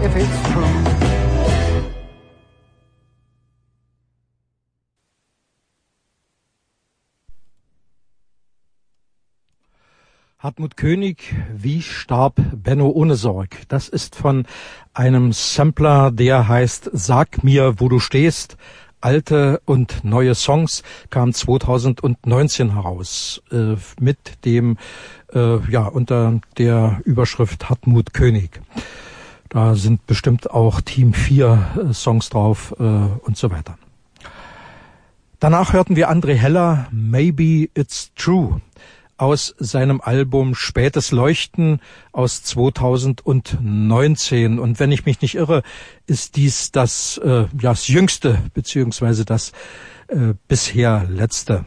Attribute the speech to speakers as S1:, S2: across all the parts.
S1: if it's true.
S2: Hartmut König, wie starb Benno Ohnesorg? Das ist von einem Sampler, der heißt Sag mir, wo du stehst. Alte und neue Songs, kam 2019 heraus mit dem unter der Überschrift Hartmut König. Da sind bestimmt auch Team 4 Songs drauf und so weiter. Danach hörten wir André Heller, Maybe It's True, aus seinem Album Spätes Leuchten aus 2019. Und wenn ich mich nicht irre, ist dies das jüngste beziehungsweise das bisher letzte.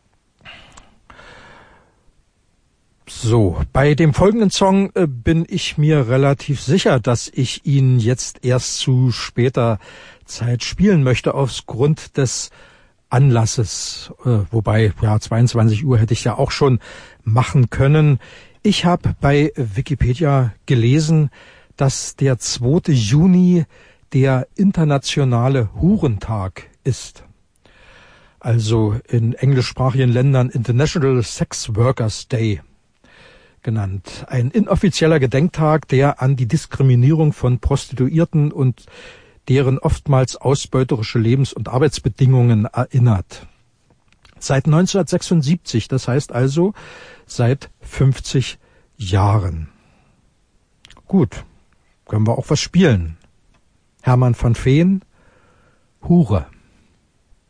S2: So, bei dem folgenden Song bin ich mir relativ sicher, dass ich ihn jetzt erst zu später Zeit spielen möchte, aufgrund des Anlasses, wobei 22 Uhr hätte ich ja auch schon machen können. Ich habe bei Wikipedia gelesen, dass der 2. Juni der internationale Hurentag ist. Also in englischsprachigen Ländern International Sex Workers Day genannt. Ein inoffizieller Gedenktag, der an die Diskriminierung von Prostituierten und deren oftmals ausbeuterische Lebens- und Arbeitsbedingungen erinnert. Seit 1976, das heißt also seit 50 Jahren. Gut, können wir auch was spielen. Hermann van Veen, Hure.